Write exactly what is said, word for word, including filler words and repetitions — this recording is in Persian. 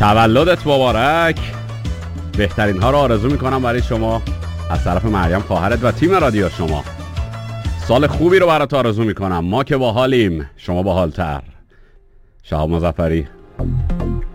تولدت مبارک. بهترین ها رو آرزو میکنم برای شما از طرف مریم خواهرت و تیم رادیو شما. سال خوبی رو برات آرزو میکنم. ما که باحالیم، شما باحالتر. شهاب مظفری.